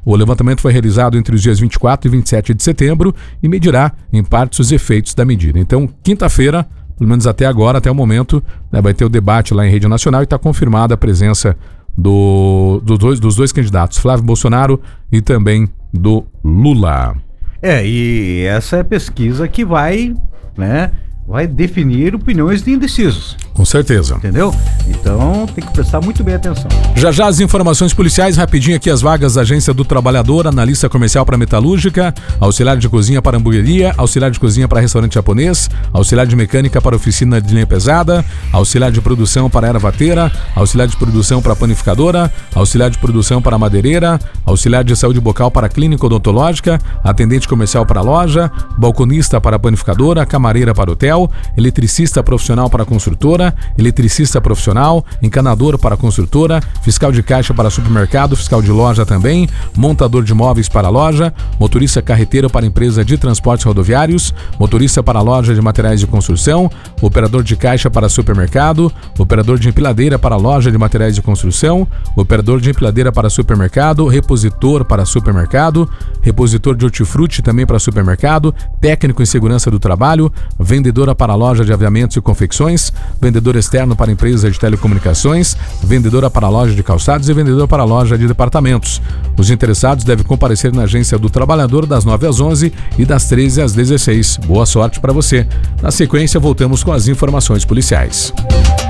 O levantamento foi realizado entre os dias 24 e 27 de setembro e medirá, em parte, os efeitos da medida. Então, quinta-feira, pelo menos até agora, até o momento, né, vai ter o debate lá em rede nacional e está confirmada a presença dos dois candidatos, Flávio Bolsonaro e também do Lula. E essa é a pesquisa que vai definir opiniões de indecisos. Com certeza. Entendeu? Então tem que prestar muito bem atenção. Já as informações policiais, rapidinho aqui as vagas da Agência do Trabalhador, analista comercial para metalúrgica, auxiliar de cozinha para hamburgueria, auxiliar de cozinha para restaurante japonês, auxiliar de mecânica para oficina de linha pesada, auxiliar de produção para ervateira, auxiliar de produção para panificadora, auxiliar de produção para madeireira, auxiliar de saúde bucal para clínica odontológica, atendente comercial para loja, balconista para panificadora, camareira para hotel, eletricista profissional para construtora, eletricista profissional, encanador para construtora, fiscal de caixa para supermercado, fiscal de loja também, montador de móveis para loja, motorista carreteiro para empresa de transportes rodoviários, motorista para loja de materiais de construção, operador de caixa para supermercado, operador de empiladeira para loja de materiais de construção, operador de empiladeira para supermercado, repositor para supermercado, repositor de hortifruti também para supermercado, técnico em segurança do trabalho, vendedora para loja de aviamentos e confecções, vendedor externo para empresa de telecomunicações, vendedora para loja de calçados e vendedor para loja de departamentos. Os interessados devem comparecer na Agência do Trabalhador das 9 às 11 e das 13 às 16. Boa sorte para você. Na sequência, voltamos com as informações policiais.